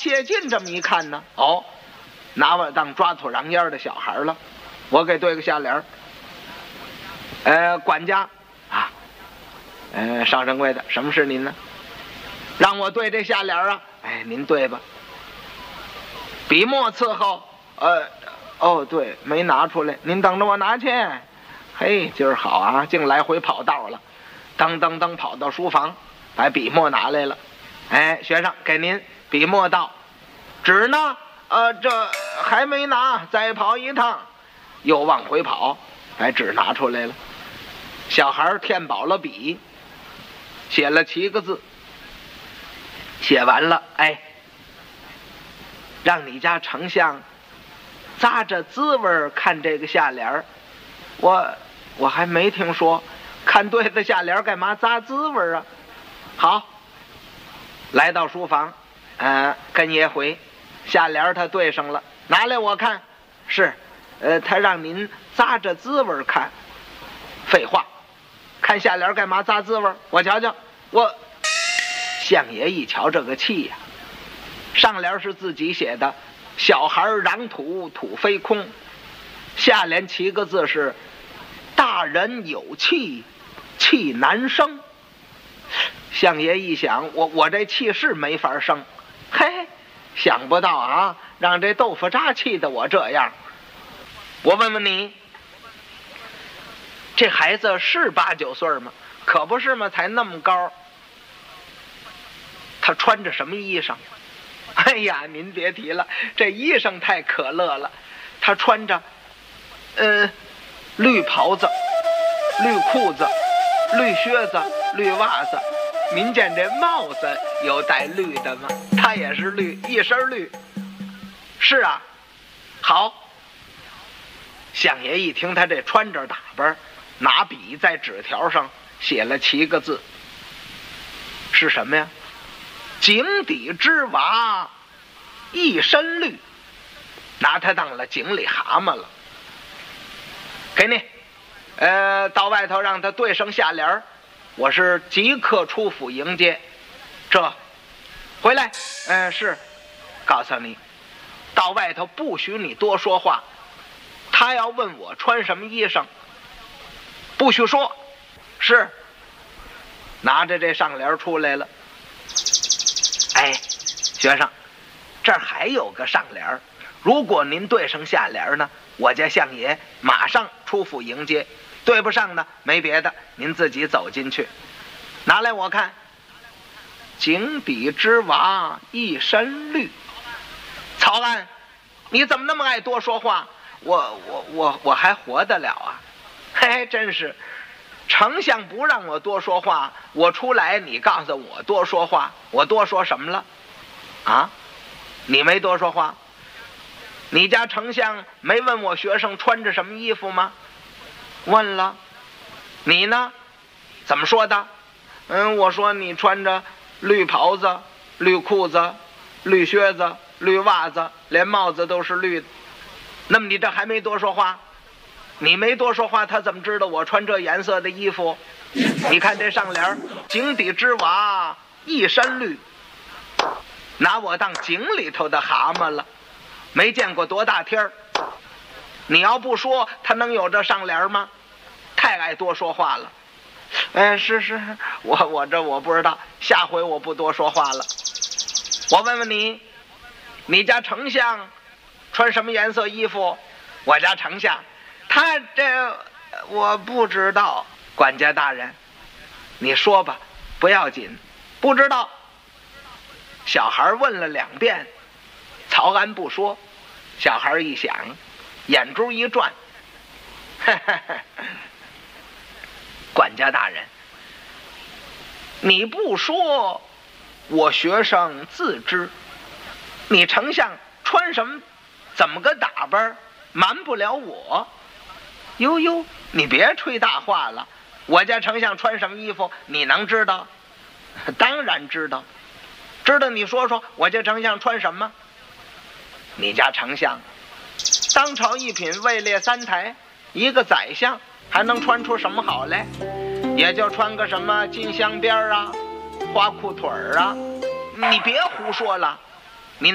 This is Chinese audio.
谢晋这么一看呢，哦，拿我当抓土瓤烟的小孩了，我给对个下联。管家啊，上掌柜的，什么是您呢？让我对这下联啊。哎，您对吧？笔墨伺候。哦，对，没拿出来，您等着我拿去。嘿，今儿好啊，竟来回跑道了，噔噔噔跑到书房，把笔墨拿来了。哎，学生，给您笔墨到。纸呢？这还没拿，再跑一趟。又往回跑，把纸拿出来了。小孩填饱了笔，写了7个字。写完了，哎，让你家丞相咂着滋味看这个下联。我还没听说，看对子下联干嘛咂滋味啊？好，来到书房，跟爷回，下联他对上了，拿来我看。是，他让您咂着滋味看。废话，看下联干嘛咂滋味？我瞧瞧，相爷一瞧这个气呀，上联是自己写的，小孩壤土土飞空，下联7个字是大人有气气难生。相爷一想，我这气是没法生，嘿，想不到啊，让这豆腐渣气得我这样。我问问你，这孩子是8、9岁吗？可不是吗？才那么高。他穿着什么衣裳？哎呀，您别提了，这衣裳太可乐了。他穿着绿袍子、绿裤子、绿靴子、绿袜子。您见这帽子有带绿的吗？他也是绿，一身绿。是啊，好。相爷一听他这穿着打扮，拿笔在纸条上写了7个字，是什么呀？井底之蛙一身绿，拿他当了井里蛤蟆了。给你，到外头让他对上下联，我是即刻出府迎接。这回来，是，告诉你，到外头不许你多说话。他要问我穿什么衣裳，不许说。是，拿着这上联出来了。哎，学生，这儿还有个上联，如果您对上下联呢，我家相爷马上出府迎接；对不上呢，没别的，您自己走进去。拿来我看。井底之蛙一身绿。曹安，你怎么那么爱多说话？我还活得了啊？嘿，真是，丞相不让我多说话，我出来你告诉我多说话，我多说什么了？啊？你没多说话？你家丞相没问我学生穿着什么衣服吗？问了。你呢？怎么说的？我说你穿着绿袍子、绿裤子、绿靴子、绿袜子，连帽子都是绿的。那么你这还没多说话？你没多说话，他怎么知道我穿这颜色的衣服？你看这上联，井底之蛙一身绿，拿我当井里头的蛤蟆了，没见过多大天儿。你要不说，他能有这上联吗？太爱多说话了。是，我不知道，下回我不多说话了。我问问你，你家丞相穿什么颜色衣服？我家丞相，他这我不知道。管家大人，你说吧，不要紧。不知道。小孩问了2遍，曹安不说。小孩一想，眼珠一转，管家大人，你不说，我学生自知。你丞相穿什么，怎么个打扮，瞒不了我。呦，你别吹大话了，我家丞相穿什么衣服你能知道？当然知道。知道你说说，我家丞相穿什么？你家丞相当朝一品，位列3台，一个宰相，还能穿出什么好来？也就穿个什么金镶边啊，花裤腿啊。你别胡说了，